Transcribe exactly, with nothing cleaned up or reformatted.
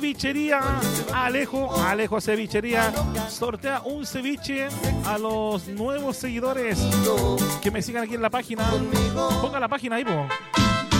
Cevichería Alejo, Alejo Cevichería sortea un ceviche a los nuevos seguidores que me sigan aquí en la página. Ponga la página ahí, po.